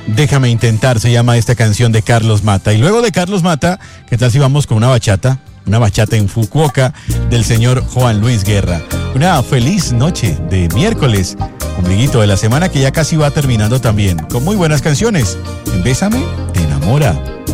Déjame intentar, se llama esta canción de Carlos Mata. Y luego de Carlos Mata, ¿qué tal si vamos con una bachata? Una bachata en Fukuoka del señor Juan Luis Guerra. Una feliz noche de miércoles, ombliguito de la semana que ya casi va terminando también, con muy buenas canciones. Bésame, te enamora.